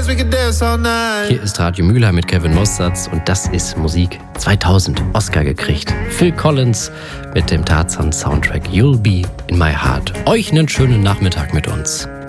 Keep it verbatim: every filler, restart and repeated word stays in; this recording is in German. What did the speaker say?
dance, we could dance all night. Hier ist Radio Mülheim mit Kevin Mossatz und das ist Musik zweitausend, Oscar gekriegt. Phil Collins mit dem Tarzan-Soundtrack You'll Be in My Heart. Euch einen schönen Nachmittag mit uns.